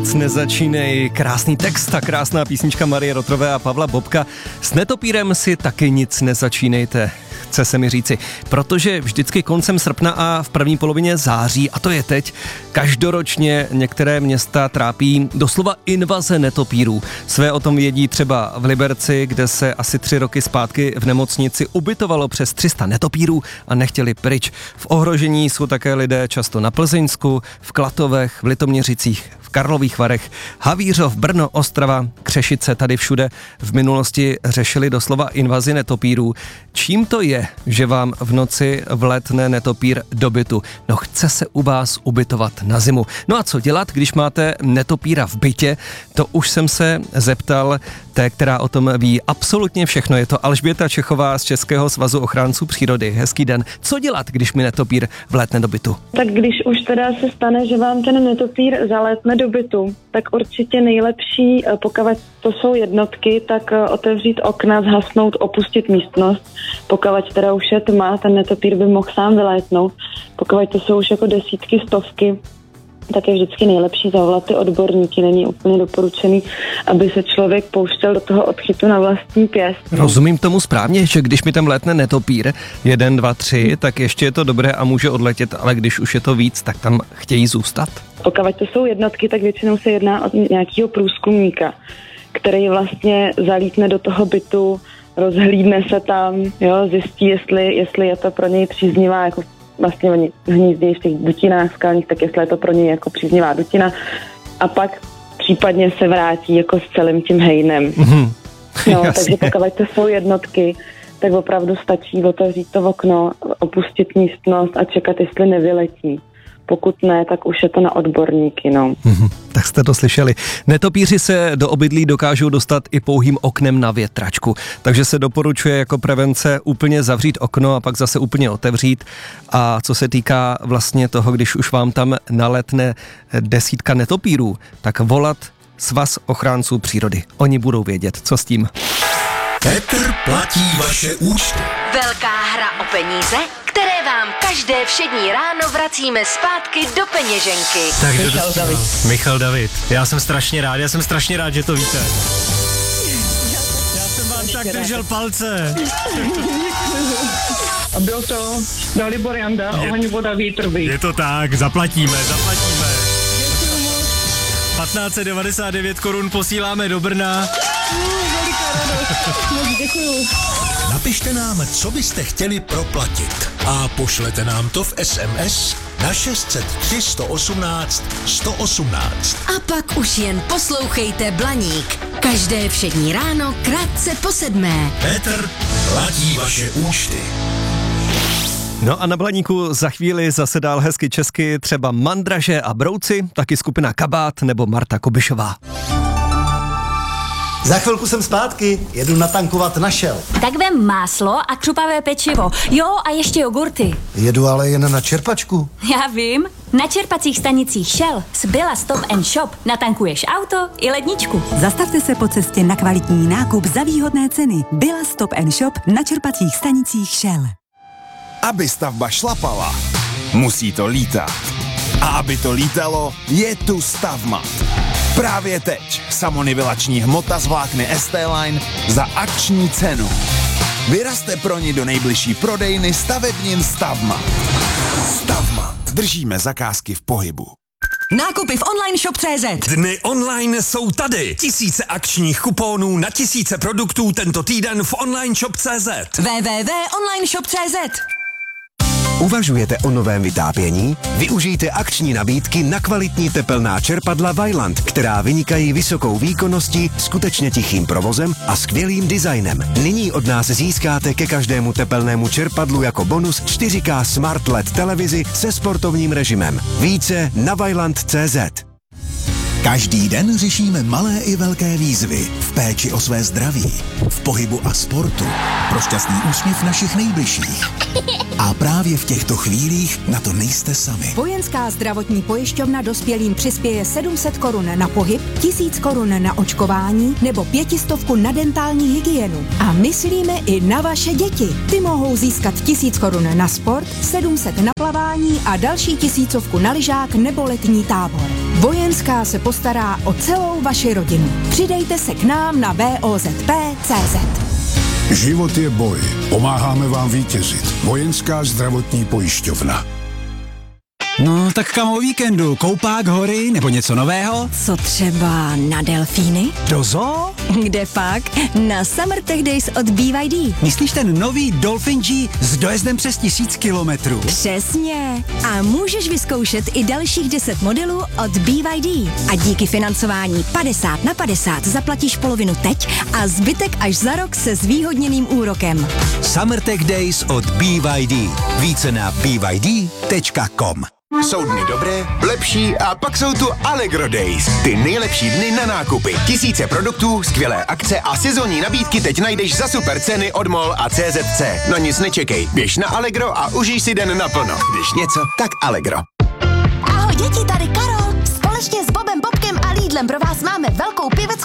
nic nezačínej. Krásný text a krásná písnička Marie Rotrové a Pavla Bobka. S netopírem si taky nic nezačínejte, chce se mi říci, protože vždycky koncem srpna a v první polovině září, a to je teď, každoročně některé města trápí doslova invaze netopírů. Své o tom vědí třeba v Liberci, kde se asi 3 roky zpátky v nemocnici ubytovalo přes 300 netopírů a nechtěli pryč. V ohrožení jsou také lidé často na Plzeňsku, v Klatovech, v Litoměřicích, v Karlových Varech, Havířov, Brno, Ostrava, Křešice, tady všude v minulosti řešili doslova invazi netopírů. Čím to je, že vám v noci vlétne netopír do bytu? No, chce se u vás ubytovat na zimu. No a co dělat, když máte netopíra v bytě? To už jsem se zeptal té, která o tom ví absolutně všechno. Je to Alžběta Čechová z Českého svazu ochránců přírody. Hezký den. Co dělat, když mi netopír vlétne do bytu? Tak když už teda se stane, že vám ten netopír zalétne do bytu, tak určitě nejlepší, pokud to jsou jednotky, tak otevřít okna, zhasnout, opustit místnost. Pokud teda už je tma, ten netopír by mohl sám vylétnout. Pokud to jsou už jako desítky, stovky, tak je vždycky nejlepší zavolat ty odborníky. Není úplně doporučený, aby se člověk pouštěl do toho odchytu na vlastní pěst. Rozumím tomu správně, že když mi tam vlétne netopír 1, 2, 3, tak ještě je to dobré a může odletět, ale když už je to víc, tak tam chtějí zůstat? Pokud to jsou jednotky, tak většinou se jedná o nějakého průzkumníka, který vlastně zalítne do toho bytu, rozhlídne se tam, jo, zjistí, jestli je to pro něj příznivá, jako vlastně oni hnízdí v těch dutinách skalních, tak jestli je to pro něj jako příznivá dutina, a pak případně se vrátí jako s celým tím hejnem. No, takže pokud to jsou jednotky, tak opravdu stačí otevřít to okno, opustit místnost a čekat, jestli nevyletí. Pokud ne, tak už je to na odborníky, no. Tak jste to slyšeli. Netopíři se do obydlí dokážou dostat i pouhým oknem na větračku, takže se doporučuje jako prevence úplně zavřít okno a pak zase úplně otevřít. A co se týká vlastně toho, když už vám tam naletne desítka netopírů, tak volat Svaz ochránců přírody. Oni budou vědět, co s tím. Petr platí vaše účty. Velká hra o peníze, které vám každé všední ráno vracíme zpátky do peněženky. Tak Michal David. Já jsem strašně rád, že to víte. Já jsem vám tak držel palce. A byl to Dalibor Janda, Oheň, voda, vítr, vy. Je to tak, zaplatíme. 1599 korun posíláme do Brna. Děkuju. Napište nám, co byste chtěli proplatit a pošlete nám to v SMS na 603 118 118. A pak už jen poslouchejte Blaník. Každé všední ráno krátce po 7. Petr platí vaše účty. No a na Blaníku za chvíli zase dál hezky česky třeba Mandraže a Brouci, taky skupina Kabát nebo Marta Kobyšová. Za chvilku jsem zpátky, jedu natankovat na Shell. Tak vem máslo a křupavé pečivo. Jo, a ještě jogurty. Jedu ale jen na čerpačku. Já vím. Na čerpacích stanicích Shell z Billa Stop & Shop natankuješ auto i ledničku. Zastavte se po cestě na kvalitní nákup za výhodné ceny. Billa Stop & Shop na čerpacích stanicích Shell. Aby stavba šlapala, musí to lítat. A aby to lítalo, je tu Stavmat. Právě teď samonivelační hmota z vlákny ST-Line za akční cenu. Vyrazte pro ní do nejbližší prodejny stavebnin Stavmat. Stavmat. Držíme zakázky v pohybu. Nákupy v onlineshop.cz. Dny online jsou tady. Tisíce akčních kuponů na tisíce produktů tento týden v onlineshop.cz. www.onlineshop.cz. Uvažujete o novém vytápění? Využijte akční nabídky na kvalitní tepelná čerpadla Vaillant, která vynikají vysokou výkonností, skutečně tichým provozem a skvělým designem. Nyní od nás získáte ke každému tepelnému čerpadlu jako bonus 4K Smart LED televizi se sportovním režimem. Více na vaillant.cz. Každý den řešíme malé i velké výzvy v péči o své zdraví, v pohybu a sportu, pro šťastný úsměv našich nejbližších. A právě v těchto chvílích na to nejste sami. Vojenská zdravotní pojišťovna dospělým přispěje 700 korun na pohyb, 1000 korun na očkování nebo 500 na dentální hygienu. A myslíme i na vaše děti. Ty mohou získat 1000 korun na sport, 700 na plavání a další 1000 na lyžák nebo letní tábor. Vojenská se postará o celou vaši rodinu. Přidejte se k nám na VOZP.cz. Život je boj. Pomáháme vám vítězit. Vojenská zdravotní pojišťovna. No, tak kam o víkendu? Koupák, hory nebo něco nového? Co třeba na delfíny? Do zoo? Kde pak? Na Summer Tech Days od BYD. Myslíš ten nový Dolphin G s dojezdem přes 1000 kilometrů? Přesně. A můžeš vyzkoušet i dalších 10 modelů od BYD. A díky financování 50/50 zaplatíš polovinu teď a zbytek až za rok se zvýhodněným úrokem. Summer Tech Days od BYD. Více na byd.com. Jsou dny dobré, lepší a pak jsou tu Allegro Days. Ty nejlepší dny na nákupy. Tisíce produktů, skvělé akce a sezónní nabídky teď najdeš za super ceny od MOL a CZC. Na nic nečekej, běž na Allegro a užij si den naplno. Když něco, tak Allegro. Ahoj děti, tady Karol. Společně s Bobem, Bobkem a Lidlem pro vás máme velkou piveckou